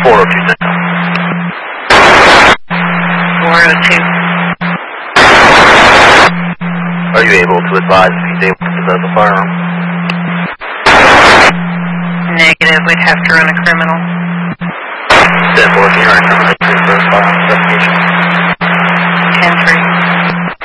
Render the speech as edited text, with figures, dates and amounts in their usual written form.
402 now. 402. Are you able to advise if he's able to possess a firearm? Negative, we'd have to run a criminal. 10-4, can you run a criminal for a firearm investigation?